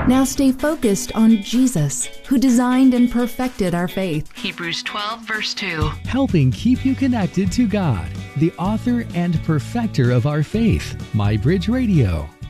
Now stay focused on Jesus, who designed and perfected our faith. Hebrews 12, verse 2. Helping keep you connected to God, the author and perfecter of our faith. MyBridge Radio.